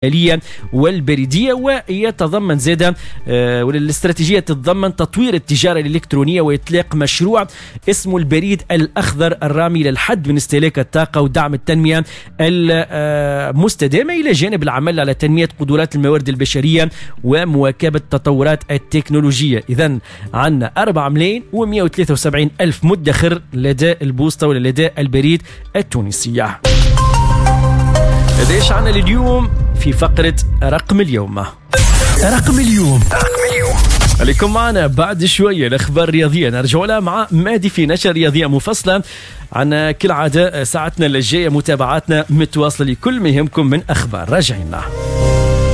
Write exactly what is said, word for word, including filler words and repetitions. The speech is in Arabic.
الآلية والبريدية، ويتضمن زيادة والاستراتيجية تتضمن تطوير التجارة الإلكترونية وإطلاق مشروع اسمه البريد الأخضر الرامي للحد من استهلاك الطاقة ودعم التنمية المستدامة، إلى جانب العمل على تنمية قدرات الموارد البشرية ومواكبة التطورات التكنولوجية. إذن عندنا أربعة ملايين ومئة وثلاثة وسبعين ألف مدخر لدى البوسطة ولدى البريد التونسية. ليش عنا اليوم في فقرة رقم اليوم؟ رقم اليوم عليكم معنا بعد شوية الأخبار الرياضية، نرجع لها مع مادي في نشر رياضية مفصلة عن كل عادة. ساعتنا الجاية متابعاتنا متواصلة لكل ما يهمكم من أخبار. راجعين.